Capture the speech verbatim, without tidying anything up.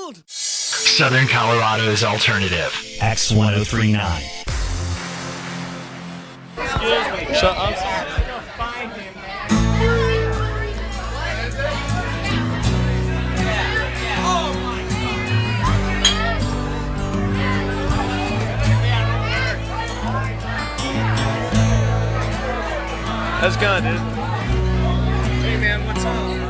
field. Southern Colorado's alternative. X ten thirty-nine. Excuse me. Shut up. Find him, man. Oh my How's it going, dude? God. Hey man, what's up?